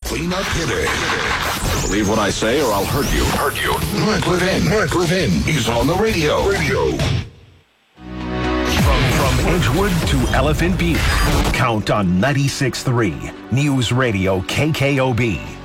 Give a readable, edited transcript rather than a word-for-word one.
Cleanup hitter. Believe what I say or I'll hurt you. Mark Levin. He's on the radio. From Edgewood to Elephant Butte, count on 96.3 News Radio KKOB.